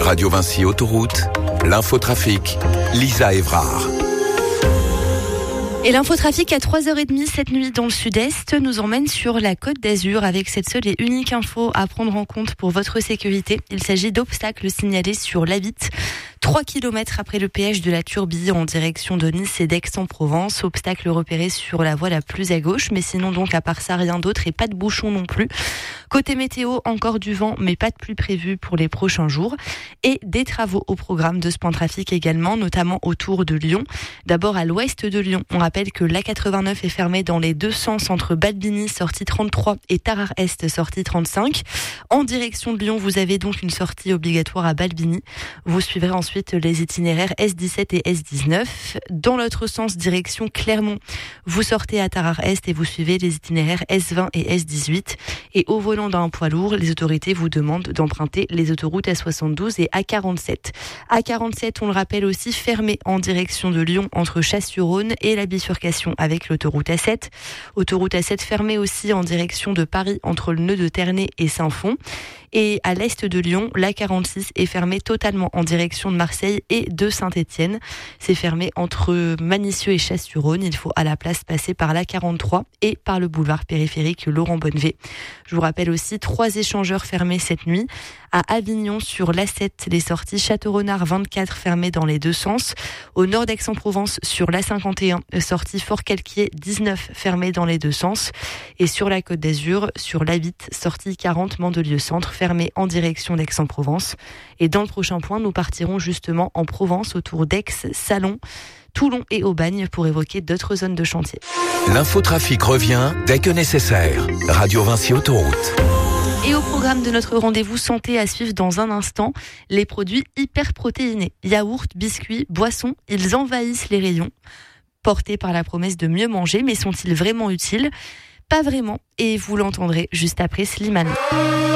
Radio Vinci Autoroute, l'infotrafic, Lisa Évrard. Et l'infotrafic à 3h30 cette nuit dans le sud-est nous emmène sur la Côte d'Azur avec cette seule et unique info à prendre en compte pour votre sécurité. Il s'agit d'obstacles signalés sur l'A8. 3 km après le péage de la Turbie en direction de Nice et d'Aix-en-Provence. Obstacle repéré sur la voie la plus à gauche, mais sinon donc à part ça rien d'autre et pas de bouchon non plus. Côté météo, encore du vent, mais pas de pluie prévue pour les prochains jours. Et des travaux au programme de ce point de trafic également, notamment autour de Lyon. D'abord à l'ouest de Lyon, on rappelle que l'A89 est fermée dans les deux sens entre Balbini, sortie 33, et Tarare-Est, sortie 35. En direction de Lyon, vous avez donc une sortie obligatoire à Balbini. Vous suivrez ensuite les itinéraires S17 et S19. Dans l'autre sens, direction Clermont, vous sortez à Tarare-Est et vous suivez les itinéraires S20 et S18. Et au volant d'un poids lourd, les autorités vous demandent d'emprunter les autoroutes A72 et A47. A47, on le rappelle aussi, fermé en direction de Lyon entre Chasse-sur-Rhône et la bifurcation avec l'autoroute A7. Autoroute A7 fermée aussi en direction de Paris entre le nœud de Ternay et Saint-Fond. Et à l'est de Lyon, l'A46 est fermée totalement en direction de Marseille et de Saint-Étienne. C'est fermé entre Manicieux et Chasse-sur-Rhône. Il faut à la place passer par l'A43 et par le boulevard périphérique Laurent Bonnevet. Je vous rappelle aussi 3 échangeurs fermés cette nuit. À Avignon, sur l'A7, les sorties Château-Renard 24 fermées dans les deux sens. Au nord d'Aix-en-Provence, sur l'A51, sortie Fort-Calquier 19 fermée dans les deux sens. Et sur la Côte d'Azur, sur l'A8, sortie 40 Mandelieu-Centre fermée en direction d'Aix-en-Provence. Et dans le prochain point, nous partirons justement en Provence autour d'Aix, Salon, Toulon et Aubagne pour évoquer d'autres zones de chantier. L'infotrafic revient dès que nécessaire. Radio Vinci Autoroute. Et au programme de notre rendez-vous santé à suivre dans un instant, les produits hyper protéinés. Yaourts, biscuits, boissons, ils envahissent les rayons. Portés par la promesse de mieux manger, mais sont-ils vraiment utiles ? Pas vraiment, et vous l'entendrez juste après Slimane.